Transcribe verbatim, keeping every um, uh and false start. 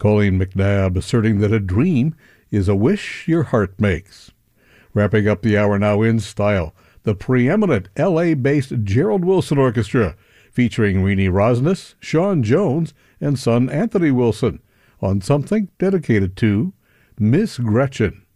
Colleen McNabb asserting that a dream is a wish your heart makes. Wrapping up the hour now in style, the preeminent L A-based Gerald Wilson Orchestra, featuring Renee Rosnes, Sean Jones, and son Anthony Wilson, on something dedicated to Miss Gretchen.